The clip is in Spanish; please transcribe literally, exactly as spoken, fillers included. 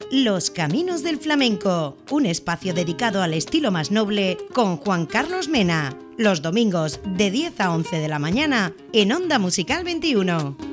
Los Caminos del Flamenco, un espacio dedicado al estilo más noble con Juan Carlos Mena. Los domingos de diez a once de la mañana en Onda Musical veintiuno.